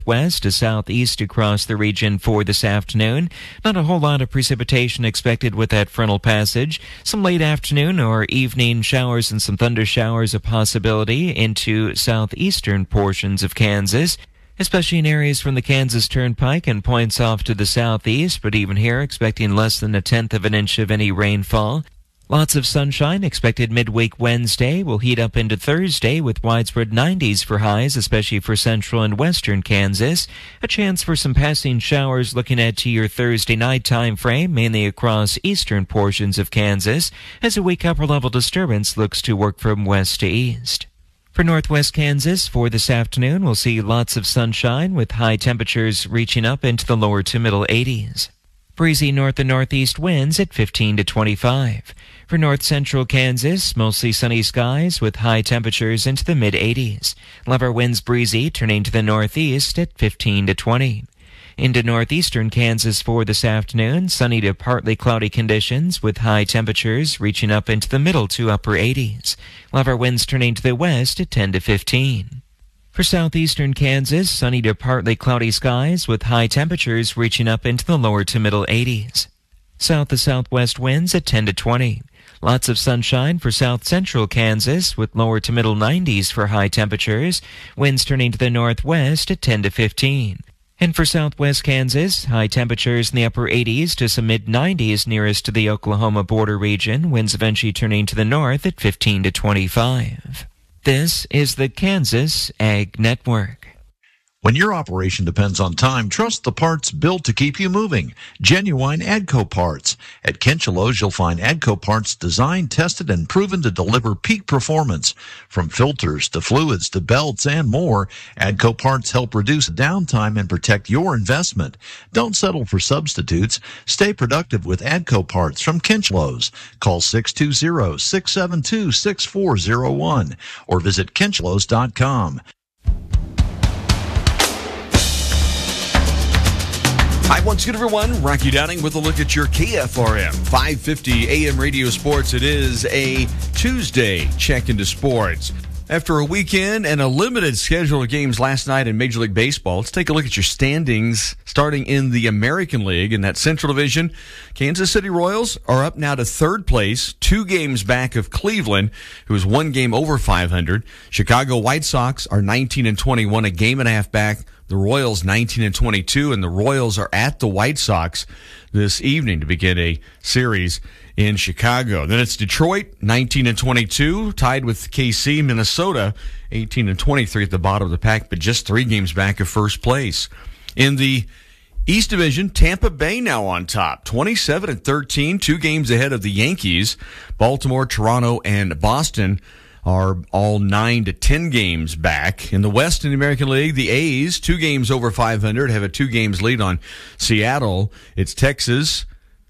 west to southeast across the region for this afternoon. Not a whole lot of precipitation expected with that frontal passage. Some late afternoon or evening showers and some thunder showers a possibility into southeastern portions of Kansas, especially in areas from the Kansas Turnpike and points off to the southeast, but even here expecting less than 1/10 of an inch of any rainfall. Lots of sunshine expected midweek Wednesday. Will heat up into Thursday with widespread 90s for highs, especially for central and western Kansas. A chance for some passing showers looking at to your Thursday night time frame, mainly across eastern portions of Kansas, as a weak upper-level disturbance looks to work from west to east. For northwest Kansas, for this afternoon, we'll see lots of sunshine with high temperatures reaching up into the lower to middle 80s. Breezy north and northeast winds at 15 to 25. For north central Kansas, mostly sunny skies with high temperatures into the mid-80s. Lever winds breezy turning to the northeast at 15 to 20. Into northeastern Kansas for this afternoon, sunny to partly cloudy conditions with high temperatures reaching up into the middle to upper 80s. Lever winds turning to the west at 10 to 15. For southeastern Kansas, sunny to partly cloudy skies with high temperatures reaching up into the lower to middle 80s. South to southwest winds at 10 to 20. Lots of sunshine for south central Kansas with lower to middle 90s for high temperatures. Winds turning to the northwest at 10 to 15. And for southwest Kansas, high temperatures in the upper 80s to some mid-90s nearest to the Oklahoma border region. Winds eventually turning to the north at 15 to 25. This is the Kansas Ag Network. When your operation depends on time, trust the parts built to keep you moving. Genuine AGCO parts. At Kinchelo's, you'll find AGCO parts designed, tested, and proven to deliver peak performance. From filters to fluids to belts and more, AGCO parts help reduce downtime and protect your investment. Don't settle for substitutes. Stay productive with AGCO parts from Kinchelo's. Call 620-672-6401 or visit kinchelos.com. Hi, once again, everyone. Rocky Downing with a look at your KFRM 550 AM radio sports. It is a Tuesday check into sports. After a weekend and a limited schedule of games last night in Major League Baseball, let's take a look at your standings starting in the American League. In that Central Division, Kansas City Royals are up now to third place, 2 games back of Cleveland, who is 1 game over 500. Chicago White Sox are 19 and 21, a game and a half back. The Royals 19 and 22, and the Royals are at the White Sox this evening to begin a series in Chicago. Then it's Detroit 19 and 22, tied with KC. Minnesota 18 and 23 at the bottom of the pack, but just 3 games back of first place. In the East Division, Tampa Bay now on top, 27 and 13, 2 games ahead of the Yankees. Baltimore, Toronto, and Boston are all 9 to 10 games back. In the West in the American League, the A's, 2 games over 500, have a 2 games lead on Seattle. It's Texas,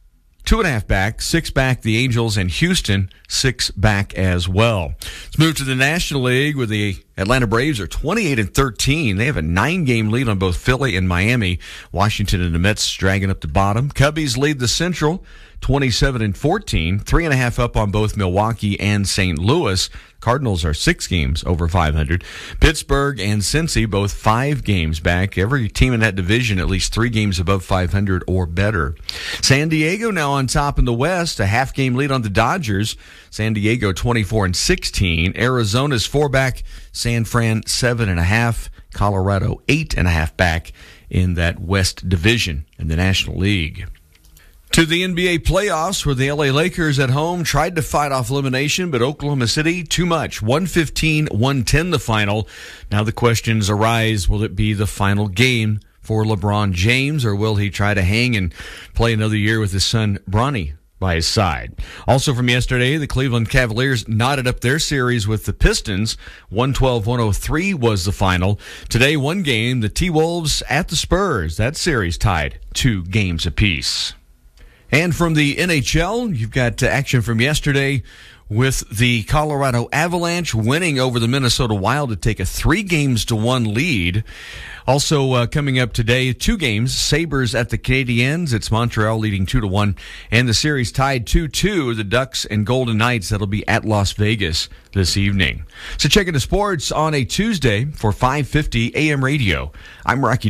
2.5 back, 6 back the Angels, and Houston, 6 back as well. Let's move to the National League, where the Atlanta Braves are 28 and 13. They have a 9-game lead on both Philly and Miami. Washington and the Mets dragging up the bottom. Cubbies lead the Central, 27 and 14, 3.5 up on both Milwaukee and St. Louis. Cardinals are 6 games over 500. Pittsburgh and Cincy both 5 games back. Every team in that division at least 3 games above 500 or better. San Diego now on top in the West, a half-game lead on the Dodgers. San Diego 24 and 16. Arizona's 4 back. San Fran 7.5. Colorado 8.5 back in that West division in the National League. To the NBA playoffs, where the LA Lakers at home tried to fight off elimination, but Oklahoma City, too much. 115-110 the final. Now the questions arise, will it be the final game for LeBron James, or will he try to hang and play another year with his son, Bronny, by his side? Also from yesterday, the Cleveland Cavaliers knotted up their series with the Pistons. 112-103 was the final. Today, 1 game, the T-Wolves at the Spurs. That series tied 2 games apiece. And from the NHL, you've got action from yesterday with the Colorado Avalanche winning over the Minnesota Wild to take a 3-1 lead. Also coming up today, 2 games, Sabres at the Canadiens. It's Montreal leading 2-1, and the series tied 2-2, the Ducks and Golden Knights. That'll be at Las Vegas this evening. So check into sports on a Tuesday for 550 AM radio. I'm Rocky